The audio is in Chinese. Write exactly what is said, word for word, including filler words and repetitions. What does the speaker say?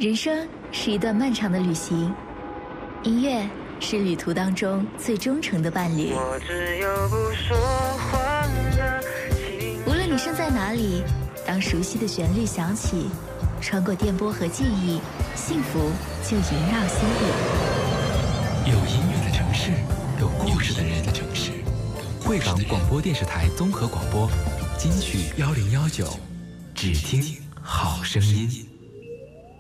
人生是一段漫长的旅行，音乐是旅途当中最忠诚的伴侣。 我只有不说谎的情。 无论你身在哪里，当熟悉的旋律响起，穿过电波和记忆，幸福就萦绕心底。 有音乐的城市，有故事的人的城市。惠港广播电视台综合广播，金曲幺零幺九，只听好声音。